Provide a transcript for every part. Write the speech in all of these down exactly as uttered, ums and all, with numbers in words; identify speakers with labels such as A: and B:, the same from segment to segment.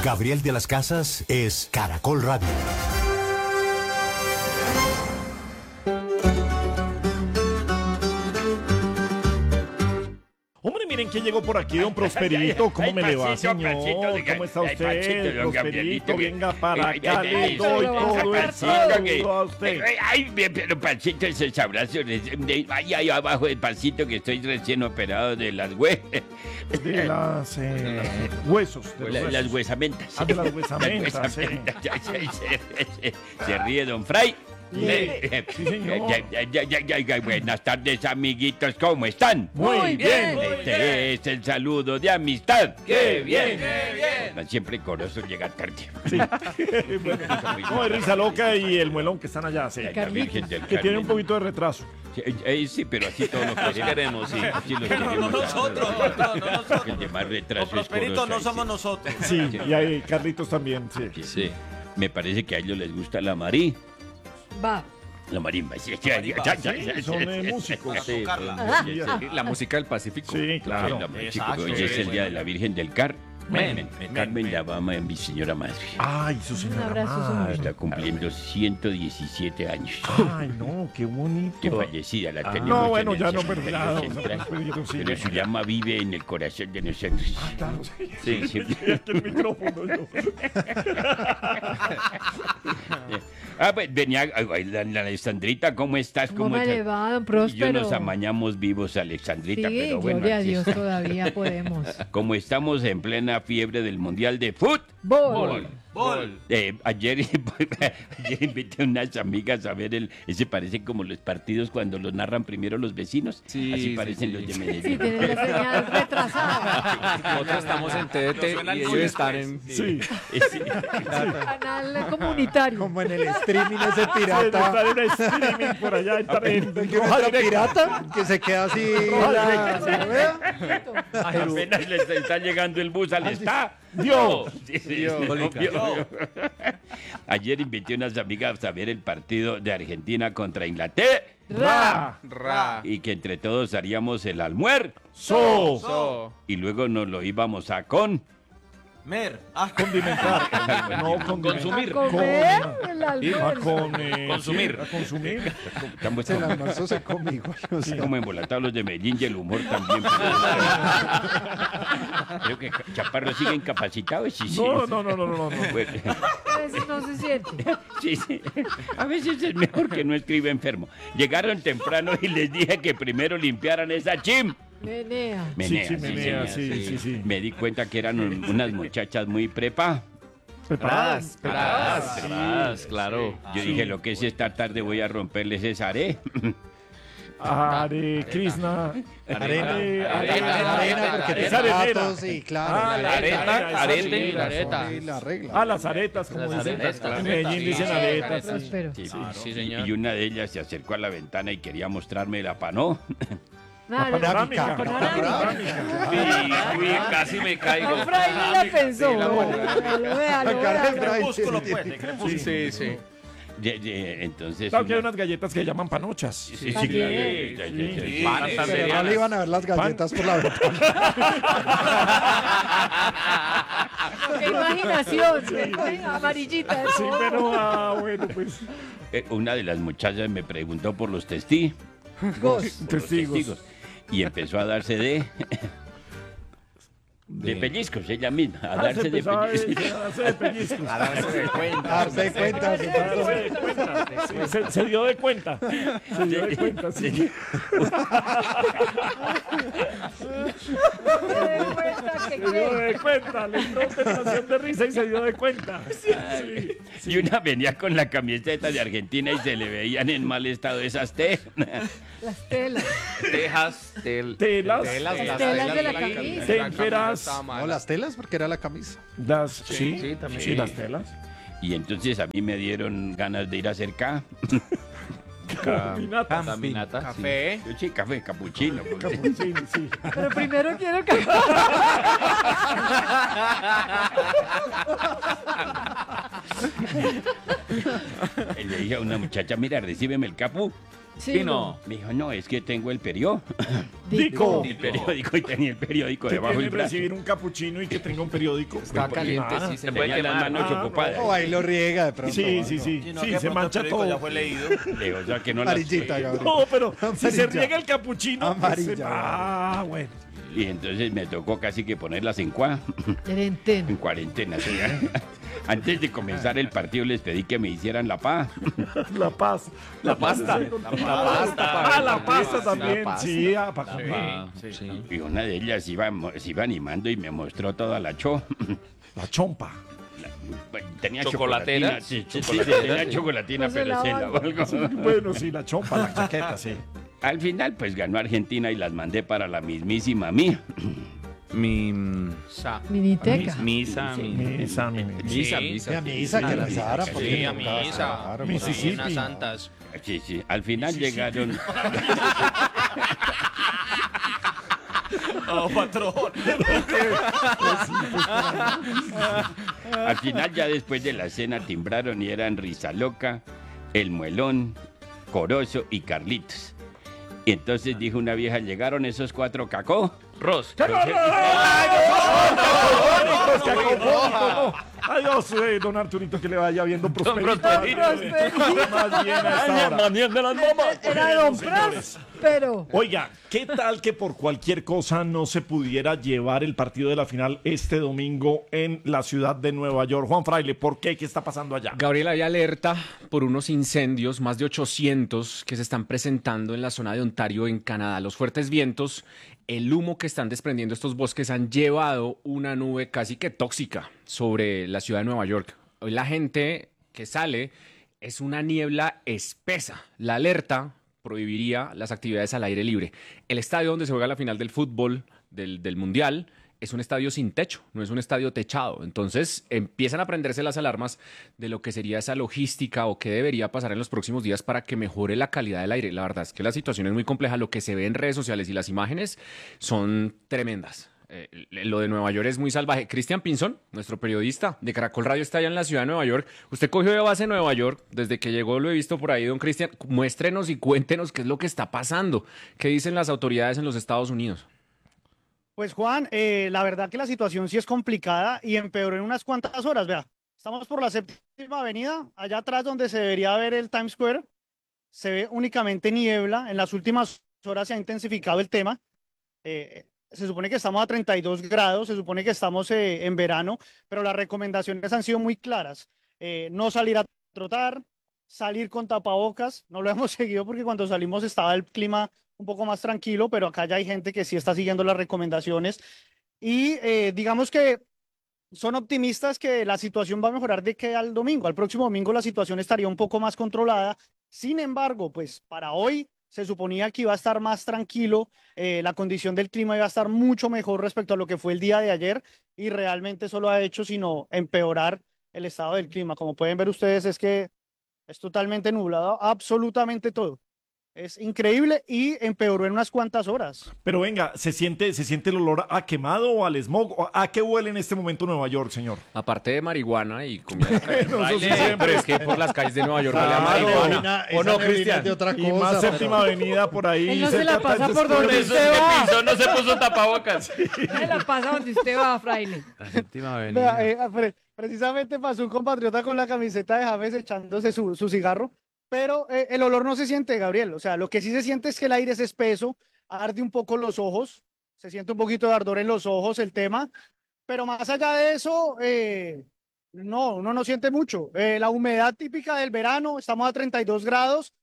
A: Gabriel de las Casas es Caracol Radio.
B: Hombre, miren quién llegó por aquí, don Prosperito. ¿Cómo me le va, señor? ¿Cómo está usted, Prosperito? Venga para acá, le doy todo el saludo a usted.
C: Ay, pero Pancito, ese abrazo. Ay, ahí abajo del pancito que estoy recién operado de las hue...
B: De las eh, huesos. De los
C: La-
B: huesos.
C: las huesamentas.
B: Ah, de las huesamentas,
C: Las huesamentas. Ya, ya, Se, se- se ríe don Fray.
B: Le- Sí, señor.
C: Ya, ya, ya, ya, ya, ya. Buenas tardes, amiguitos, ¿cómo están?
B: Muy bien.
C: Este es el saludo de amistad.
D: ¡Qué bien! ¡Qué bien!
C: Siempre coroso llega tarde.
B: Sí. Bueno, no, es Risa Loca y el Muelón que están allá, sí.
C: La Virgen del
B: Que tiene un
C: Carmen.
B: poquito de retraso.
C: Sí, eh, sí, pero así todos los queremos.
D: queremos, sí.
C: Así los
D: No, no
C: queremos.
D: nosotros, no, no nosotros.
C: El de más retraso
D: Los prosperitos
C: es
D: no
C: Corozo,
D: somos
C: sí.
D: nosotros.
B: Sí, y ahí Carlitos también, sí.
C: Sí. Me parece que a ellos les gusta la marí.
E: Va.
C: La marimba. Sí, ya, ya, ya, ya, ya,
B: Sí, son eh,
C: ya.
B: músicos.
D: A tocarla.
C: Ya, ya,
F: La música del Pacífico.
B: Sí, claro.
C: la marí,
D: Exacto.
C: chico, hoy es el día de la Virgen del Car.
D: Men,
C: Carmen,
D: men, men.
C: la mamá de mi señora madre.
B: Ay, su señora
E: abrazo, su
B: madre.
C: Está cumpliendo ciento diecisiete años.
B: Ay, no, qué bonito.
C: Que fallecida la
B: Ah,
C: tenemos.
B: no,
C: en
B: bueno,
C: el
B: ya no,
C: centro
B: pero ya,
C: del
B: no,
C: central.
B: no, Prosperito, sí.
C: Pero su llama vive en el corazón de nosotros.
B: Ah, claro, sí.
C: Sí, sí.
B: Aquí el micrófono, yo.
C: Ah, pues venía, ay, la, la Alexandrita, ¿cómo estás?
E: ¿Cómo me
C: estás?
E: le va, don
C: Y yo
E: Próspero?
C: nos amañamos vivos, Alexandrita,
E: Sí,
C: pero bueno,
E: gloria a
C: aquí
E: Dios,
C: está.
E: todavía podemos.
C: Como estamos en plena fiebre del Mundial de Fútbol,
E: Bol.
D: Bol.
C: eh, ayer, ayer invité a unas amigas a ver el, ese parece como los partidos cuando los narran primero los vecinos,
F: Sí,
C: así
F: sí,
C: parecen
F: sí.
C: los de
E: Sí,
C: Medellín.
E: tiene la señal retrasada.
F: Nosotros estamos en T D T
D: suena el
F: y ellos
D: lunes,
F: están
D: pues.
F: en...
B: Sí.
C: Sí.
E: Canal comunitario.
G: Como en el streaming ese
B: Estar
G: pirata.
B: en streaming por allá, estar en
G: ¿El que
B: roja
G: muestra
B: directa.
G: pirata? Que se queda así.
B: Roja
G: la-
B: directa,
G: ¿se vea?
C: Apenas les está llegando el bus al está.
B: Dios.
C: Sí, sí, sí, obvio, obvio. Ayer invité a unas amigas a ver el partido de Argentina contra Inglaterra
E: Ra.
F: Ra.
C: y que entre todos haríamos el almuerzo
B: So.
F: So.
C: y luego nos lo íbamos a con
D: Mer. Ah,
B: Condimentar. No, con
D: Consumir.
E: A comer el
B: A
E: almuerzo.
B: con, eh,
D: Consumir.
B: sí, a consumir.
C: estamos
G: El almuerzo se come igual. o sea.
C: como embolatados los de Medellín y el humor también. Creo que Chaparro sigue incapacitado. Sí, sí.
B: No, no, no, no, no, no.
C: Bueno,
E: A veces no se siente.
C: sí, sí. A veces es mejor que no escriba enfermo. Llegaron temprano y les dije que primero limpiaran esa chim.
E: Menea.
B: Sí,
C: Menea,
B: sí, menea,
C: señor.
B: sí, sí, sí.
C: Me di cuenta que eran un- unas muchachas muy prepa.
B: Preparadas.
F: Preparadas,
B: Sí.
F: preparadas, claro.
C: Yo dije, lo que es esta tarde voy a romperles esa are.
B: Hare Krishna.
G: Arena.
B: Are-
G: Arena, arena, porque
B: Es
G: tiene
B: arenera.
G: gatos, sí, claro.
B: Ah, la
D: areta,
B: arena, esa
D: arete,
B: sí,
D: la
F: areta.
G: Sí, la regla.
B: Ah, las aretas, como
D: Las
B: dicen.
D: aretas,
B: En Medellín
D: sí,
B: dicen
D: sí,
B: aretas. sí.
E: Próspero.
C: Sí,
D: sí, señor.
C: Y una de ellas se acercó a la ventana y quería mostrarme la panó.
E: Nada,
B: Panorámica.
E: panorámica.
D: Uy, uy, casi me caigo.
E: Don Fray ni la pensó. Véalo, véalo,
G: cara de
E: véalo.
G: Fray.
D: Crepúsculo, pues, de crepúsculo.
F: Sí, sí.
C: De- de- entonces.
B: Claro que hay
C: una-
B: unas galletas que llaman panochas.
C: Sí, sí,
E: También.
C: claro. Ya, ya, ya,
D: Sí.
C: ya.
D: Panes
G: Pero no
D: santerianas.
G: le iban a ver las galletas por la ventana.
E: Qué imaginación. Qué amarillita.
B: Sí, pero, ah, bueno, pues.
C: Eh, una de las muchachas me preguntó por los testigos.
E: Gos.
B: Testigos.
C: Y empezó a darse de. De pellizcos, ella misma. A
B: Ah, se
C: darse de
B: empezó a
C: pellizcos.
B: a hacer pellizcos.
F: A darse de cuenta.
G: Darse cuenta.
B: Darse de cuenta. Sí, se, se dio de cuenta. Se dio de cuenta, sí.
E: Se dio cuenta que
B: Se dio
E: qué.
B: de cuenta. Le entró tentación de risa y se dio de cuenta. Sí, sí.
C: Y una venía con la camiseta de Argentina y se le veían en mal estado esas T.
E: Las telas.
D: Tejas, tel.
B: Telas.
F: Telas,
E: Las
F: las
E: telas de la
F: telas
E: camisa.
B: Témperas.
F: estaba mal.
G: No, las telas, porque era la camisa.
B: Las, sí,
D: sí, también.
B: sí, las telas.
C: Y entonces a mí me dieron ganas de ir a hacer K.
B: Caminatas.
D: Caminata.
F: Café.
C: Sí, café, capuchino. porque-
B: Sí, sí.
E: Pero primero quiero que.
C: Y le dije a una muchacha, mira, recíbeme el capu.
E: Sí,
D: Y no.
C: Me dijo, no, es que tengo el periódico.
B: Dico.
C: El periódico y tenía el periódico
B: ¿Qué
C: debajo
B: tiene
C: del brazo.
B: recibir un capuchino y que tenga un periódico?
F: Está caliente,
B: Ah,
F: sí,
C: Se
F: señor.
C: tenía las manos
B: Ah,
C: ocupadas.
G: O ahí lo riega de pronto.
B: Sí,
G: ¿no?
B: sí, sí.
D: Si no,
B: Sí,
D: que
B: se
D: pronto
B: mancha
D: el periódico
B: todo.
D: ya fue leído.
C: Le digo, o sea, que no las-
G: Amarillita, Gabriel.
B: No, pero si se
G: Amarilla.
B: riega el capuchino. pues,
G: Amarilla,
B: ah, bueno.
C: Y entonces me tocó casi que ponerlas en cua,
E: Trenten.
C: en cuarentena. ¿sí? Antes de comenzar el partido les pedí que me hicieran la pa.
B: La paz.
F: La pasta. La pasta.
B: Ah, la pasta también.
F: pasta.
B: Sí, ah, para comer.
F: Ah, sí.
C: Y una de ellas iba, mo- se iba animando y me mostró toda la cho.
B: La chompa.
C: La- tenía
D: ¿Chocolatina?
C: chocolatina. Sí, sí, sí, tenía chocolatina,
E: No se
C: pero
E: la
C: se la
E: valgo.
C: valgo.
B: Bueno, sí, la chompa, la chaqueta, sí.
C: Al final, pues ganó Argentina y las mandé para la mismísima mía.
D: Mi.
E: Miniteca.
D: Misa, mi.
B: Misa, mi- mi-
F: Misa,
D: Sí.
F: misa.
G: Sí, a misa, que rezara.
F: Sí,
G: porque
F: a
G: tocaba,
F: misa.
G: claro, por ahí.
B: Mississippi.
F: Unas santas.
C: Sí, sí. Al final llegaron.
D: Oh, patrón.
C: Al final, ya después de la cena, timbraron y eran Risa Loca, El Muelón, Corozo y Carlitos. Y entonces dijo una vieja, llegaron esos cuatro cacó.
D: Ros.
B: Los cacofónicos, no. Adiós, eh, don Arturito, que le vaya viendo prosperito.
D: Prosperito.
B: Más bien a esta hora.
E: Era Don
B: Señores.
E: Próspero.
B: Oiga, ¿qué tal que por cualquier cosa no se pudiera llevar el partido de la final este domingo en la ciudad de Nueva York? Juan Fraile, ¿por qué? ¿Qué está pasando allá?
F: Gabriel, hay alerta por unos incendios, más de ochocientos, que se están presentando en la zona de Ontario, en Canadá. Los fuertes vientos, el humo que están desprendiendo estos bosques han llevado una nube casi que tóxica sobre la ciudad de Nueva York. Hoy la gente que sale es una niebla espesa. La alerta prohibiría las actividades al aire libre. El estadio donde se juega la final del fútbol, del, del Mundial, es un estadio sin techo, no es un estadio techado. Entonces empiezan a prenderse las alarmas de lo que sería esa logística o qué debería pasar en los próximos días para que mejore la calidad del aire. La verdad es que la situación es muy compleja. Lo que se ve en redes sociales y las imágenes son tremendas. Eh, lo de Nueva York es muy salvaje. Cristian Pinzón, nuestro periodista de Caracol Radio, está allá en la ciudad de Nueva York. Usted cogió de base Nueva York, desde que llegó lo he visto por ahí, don Cristian. Muéstrenos y cuéntenos qué es lo que está pasando. ¿Qué dicen las autoridades en los Estados Unidos?
H: Pues Juan, eh, la verdad que la situación sí es complicada y empeoró en unas cuantas horas. Vea, estamos por la séptima avenida, allá atrás donde se debería ver el Times Square, se ve únicamente niebla. En las últimas horas se ha intensificado el tema. Eh, se supone que estamos a treinta y dos grados, se supone que estamos eh, en verano, pero las recomendaciones han sido muy claras. Eh, no salir a trotar, salir con tapabocas. No lo hemos seguido porque cuando salimos estaba el clima un poco más tranquilo, pero acá ya hay gente que sí está siguiendo las recomendaciones y eh, digamos que son optimistas que la situación va a mejorar de que al domingo, al próximo domingo la situación estaría un poco más controlada. Sin embargo, pues para hoy se suponía que iba a estar más tranquilo, eh, la condición del clima iba a estar mucho mejor respecto a lo que fue el día de ayer y realmente eso lo ha hecho sino empeorar el estado del clima. Como pueden ver ustedes es que es totalmente nublado, absolutamente todo. Es increíble y empeoró en unas cuantas horas.
B: Pero venga, ¿se siente, se siente el olor a quemado o al smog? ¿O ¿A qué huele en este momento Nueva York, señor?
F: Aparte de marihuana y comida de calle.
B: Bueno, eso sí
F: Pero
B: siempre.
F: es que por las calles de Nueva York huele a
B: Claro.
F: marihuana.
G: Esa
F: ¿O no,
G: neblina
F: Cristian?
G: es de otra
B: Y más
G: cosa, pero-
B: séptima avenida por ahí.
E: Él no se la
B: cerca
E: pasa
B: de
E: por
B: Times
E: donde
B: Square.
E: usted va.
D: Pinzón no se puso tapabocas.
E: Se la pasa donde usted va, fraile.
D: La séptima
H: Vea, eh, pre- precisamente pasó un compatriota con la camiseta de James echándose su, su cigarro, pero eh, el olor no se siente, Gabriel. O sea, lo que sí se siente es que el aire es espeso, arde un poco los ojos, se siente un poquito de ardor en los ojos el tema, pero más allá de eso, eh, no, uno no siente mucho. Eh, la humedad típica del verano, estamos a treinta y dos grados,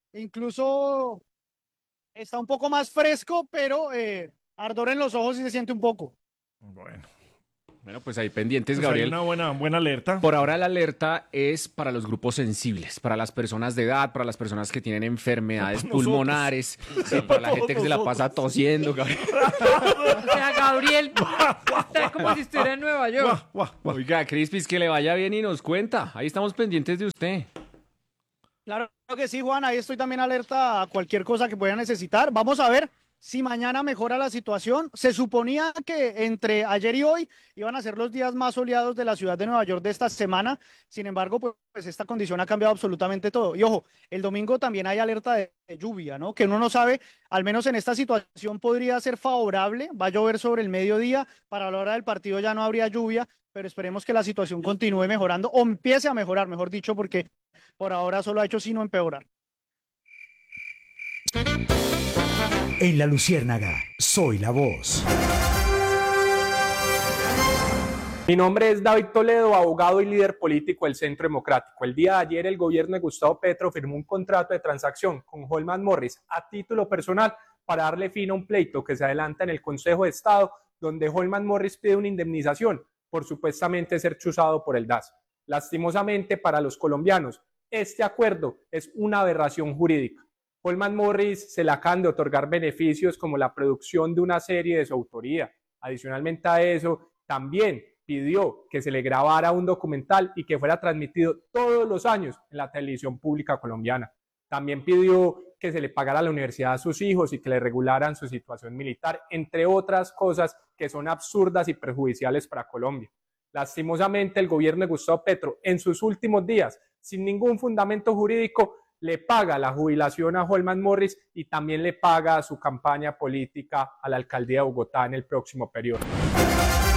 H: incluso está un poco más fresco, pero eh, ardor en los ojos sí se siente un poco.
B: Bueno,
F: Bueno, pues ahí pendientes,
B: pues hay
F: Gabriel.
B: una buena, buena alerta.
F: Por ahora la alerta es para los grupos sensibles, para las personas de edad, para las personas que tienen enfermedades
B: Nosotros.
F: pulmonares, sí, para la gente que se la pasa tosiendo, Gabriel.
E: O sea, Gabriel está como si estuviera en Nueva York.
B: Guau, guau, guau.
F: Oiga, Crispis, que le vaya bien y nos cuenta. Ahí estamos pendientes de usted.
H: Claro que sí, Juan, ahí estoy también alerta a cualquier cosa que puedan necesitar. Vamos a ver, si mañana mejora la situación. Se suponía que entre ayer y hoy iban a ser los días más soleados de la ciudad de Nueva York de esta semana. Sin embargo, pues, pues esta condición ha cambiado absolutamente todo. Y ojo, el domingo también hay alerta de, de lluvia, ¿no? Que uno no sabe, al menos en esta situación podría ser favorable. Va a llover sobre el mediodía, para la hora del partido ya no habría lluvia, pero esperemos que la situación continúe mejorando o empiece a mejorar, mejor dicho, porque por ahora solo ha hecho sino empeorar.
A: En La Luciérnaga, soy la voz.
I: Mi nombre es David Toledo, abogado y líder político del Centro Democrático. El día de ayer el gobierno de Gustavo Petro firmó un contrato de transacción con Holman Morris a título personal para darle fin a un pleito que se adelanta en el Consejo de Estado, donde Holman Morris pide una indemnización por supuestamente ser chuzado por el D A S. Lastimosamente para los colombianos, este acuerdo es una aberración jurídica. Holman Morris se le acaban de otorgar beneficios como la producción de una serie de su autoría. Adicionalmente a eso, también pidió que se le grabara un documental y que fuera transmitido todos los años en la televisión pública colombiana. También pidió que se le pagara a la universidad a sus hijos y que le regularan su situación militar, entre otras cosas que son absurdas y perjudiciales para Colombia. Lastimosamente, el gobierno de Gustavo Petro, en sus últimos días, sin ningún fundamento jurídico, le paga la jubilación a Holman Morris y también le paga su campaña política a la alcaldía de Bogotá en el próximo periodo.